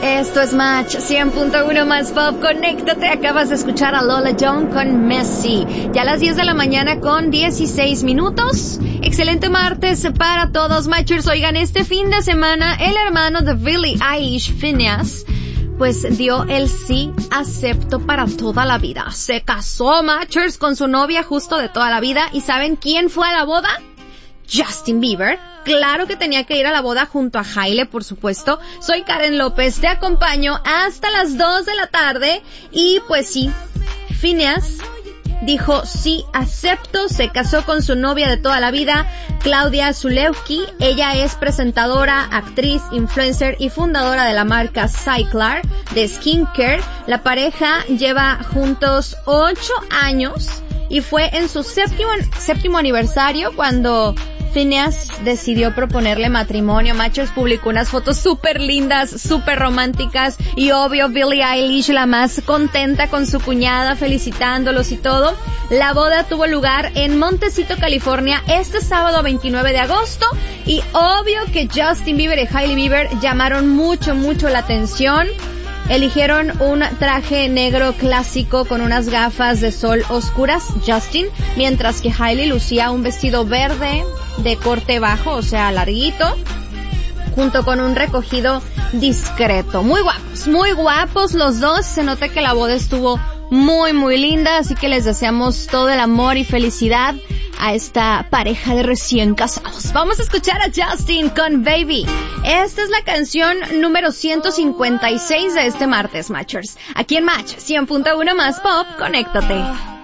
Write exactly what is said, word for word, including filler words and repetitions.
Esto es Match cien punto uno más Pop. Conéctate, acabas de escuchar a Lola Young con Messi. Ya a las diez de la mañana con dieciséis minutos. Excelente martes para todos, Matchers. Oigan, este fin de semana el hermano de Billie Eilish, Finneas, pues dio el sí acepto para toda la vida. Se casó, Matchers, con su novia justo de toda la vida. ¿Y saben quién fue a la boda? Justin Bieber. Claro que tenía que ir a la boda junto a Hailey, por supuesto. Soy Karen López, te acompaño hasta las dos de la tarde. Y pues sí, Finneas dijo sí acepto, se casó con su novia de toda la vida, Claudia Zulewski. Ella es presentadora, actriz, influencer y fundadora de la marca Cyclar de skincare. La pareja lleva juntos ocho años y fue en su séptimo, séptimo aniversario cuando Finneas decidió proponerle matrimonio. Machos, publicó unas fotos súper lindas, súper románticas, y obvio Billie Eilish la más contenta con su cuñada, felicitándolos y todo. La boda tuvo lugar en Montecito, California, este sábado veintinueve de agosto, y obvio que Justin Bieber y Hailey Bieber llamaron mucho, mucho la atención. Eligieron un traje negro clásico con unas gafas de sol oscuras, Justin, mientras que Hailey lucía un vestido verde de corte bajo, o sea, larguito, junto con un recogido discreto. Muy guapos, muy guapos los dos. Se nota que la boda estuvo muy, muy linda, así que les deseamos todo el amor y felicidad a esta pareja de recién casados. Vamos a escuchar a Justin con Baby. Esta es la canción número ciento cincuenta y seis de este martes, Matchers. Aquí en Match cien punto uno más Pop, conéctate.